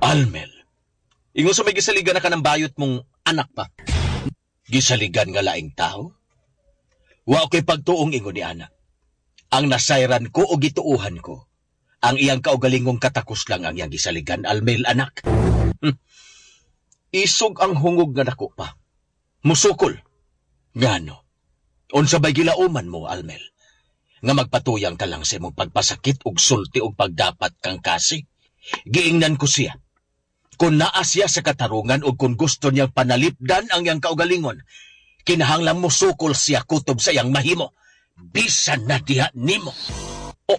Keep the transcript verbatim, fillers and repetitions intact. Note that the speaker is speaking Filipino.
Almel, ingon sa may gisaligan na ka ng bayot mong anak pa. Gisaligan nga laing tao? Wa ko'y pagtuong ingon ni anak. Ang nasayran ko o gituuhan ko, ang iyang kaugalingong katakos lang ang iyang gisaligan, Almel, anak. Hm. Isog ang hungog nga dako pa. Musukol. Ngano? Unsa bay gilauman mo, Almel? Nga magpatuyang ka lang sa imong pagpasakit ug sulti ug pagdapat kang kasi. Giingnan ko siya. Kung naa siya sa katarungan ug kung gusto niyang panalipdan ang iyang kaugalingon, kinahanglang musukol siya kutob sa iyang mahimo. Bisan na diha nimo.